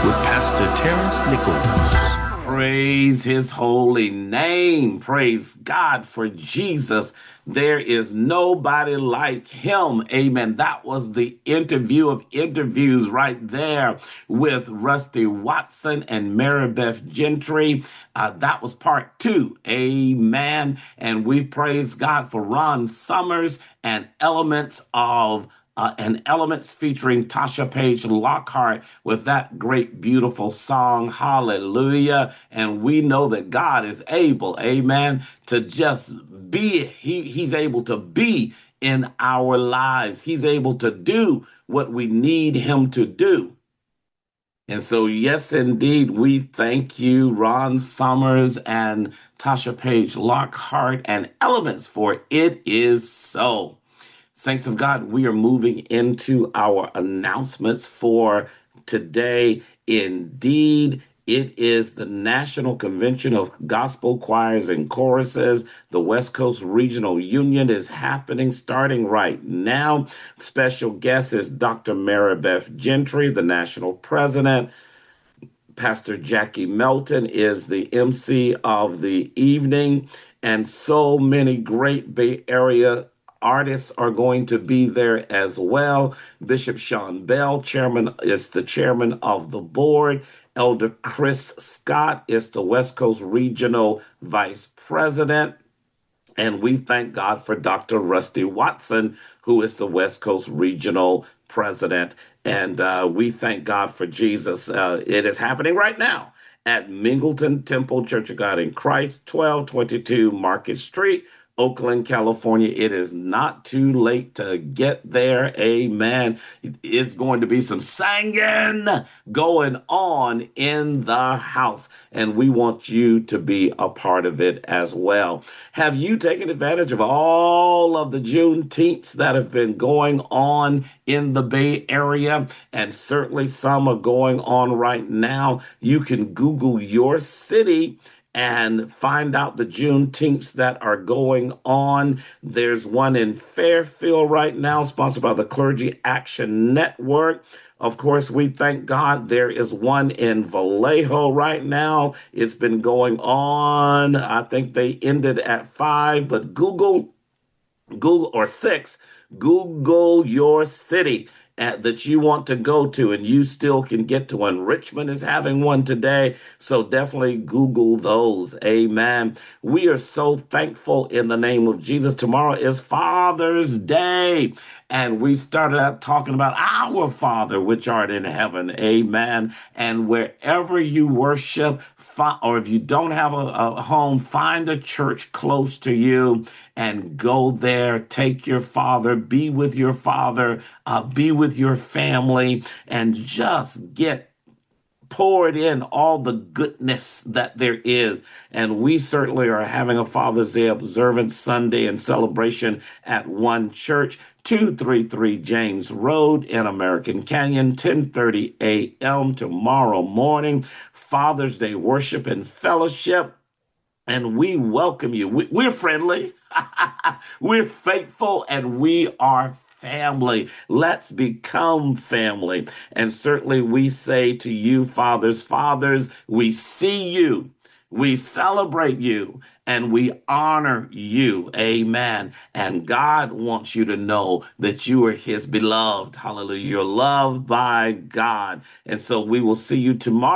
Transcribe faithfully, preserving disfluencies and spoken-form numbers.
with Pastor Terrence Nichols. Praise his holy name. Praise God for Jesus. There is nobody like him. Amen. That was the interview of interviews right there with Rusty Watson and Maribeth Gentry. Uh, that was part two. Amen. And we praise God for Ron Summers and elements of Uh, and Elements featuring Tasha Page Lockhart with that great, beautiful song, Hallelujah. And we know that God is able, amen, to just be, he, he's able to be in our lives. He's able to do what we need him to do. And so, yes, indeed, we thank you, Ron Summers and Tasha Page Lockhart and Elements, for it is so. Saints of God, we are moving into our announcements for today. Indeed, it is the National Convention of Gospel Choirs and Choruses. The West Coast Regional Union is happening starting right now. Special guest is Doctor Maribeth Gentry, the national president. Pastor Jackie Melton is the M C of the evening, and so many great Bay Area artists are going to be there as well. Bishop Sean Bell, chairman, is the chairman of the board. Elder Chris Scott is the West Coast Regional Vice President. And we thank God for Doctor Rusty Watson, who is the West Coast Regional President. And uh, we thank God for Jesus. Uh, it is happening right now at Mingleton Temple Church of God in Christ, twelve twenty-two Market Street, Oakland, California. It is not too late to get there. Amen. It's going to be some singing going on in the house, and we want you to be a part of it as well. Have you taken advantage of all of the Juneteenths that have been going on in the Bay Area? And certainly some are going on right now. You can Google your city and find out the Juneteenths that are going on. There's one in Fairfield right now, sponsored by the Clergy Action Network. Of course, we thank God there is one in Vallejo right now. It's been going on. I think they ended at five, but Google, Google, or six, Google your city at, that you want to go to, and you still can get to one. Richmond is having one today, so definitely Google those. Amen. We are so thankful in the name of Jesus. Tomorrow is Father's Day, and we started out talking about our Father, which art in heaven. Amen. And wherever you worship, or if you don't have a, a home, find a church close to you and go there. Take your father, be with your father, uh, be with your family, and just get poured in all the goodness that there is. And we certainly are having a Father's Day observance Sunday and celebration at One Church, two thirty-three James Road in American Canyon, ten thirty a.m. tomorrow morning. Father's Day worship and fellowship. And we welcome you. We, we're friendly, we're faithful, and we are family. Let's become family. And certainly we say to you, fathers, fathers, we see you, we celebrate you, and we honor you. Amen. And God wants you to know that you are his beloved. Hallelujah. You're loved by God. And so we will see you tomorrow.